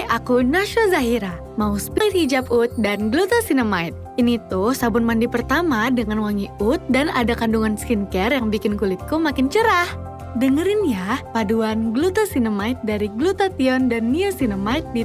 aku Nasya Zahira, mau spill hijab oud dan glucosinamide. Ini tuh sabun mandi pertama dengan wangi oud dan ada kandungan skincare yang bikin kulitku makin cerah. Dengerin ya, paduan glucosinamide dari glutathione dan niacinamide